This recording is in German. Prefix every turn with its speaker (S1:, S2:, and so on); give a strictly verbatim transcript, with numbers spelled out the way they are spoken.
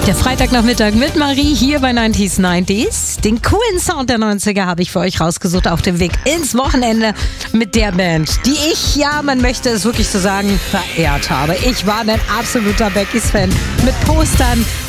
S1: Der Freitagnachmittag mit Marie hier bei neunzig neunzig. Den coolen Sound der neunziger habe ich für euch rausgesucht auf dem Weg ins Wochenende mit der Band, die ich, ja, man möchte es wirklich so sagen, verehrt habe. Ich war ein absoluter Beckys-Fan mit Postern